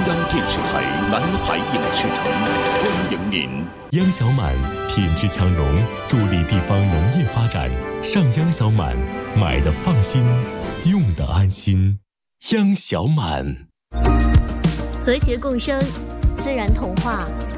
央电视台南海影视城欢迎您。 央小满品质强农，助力地方农业发展。上央小满，买的放心，用的安心。央小满， 和谐共生，自然童话。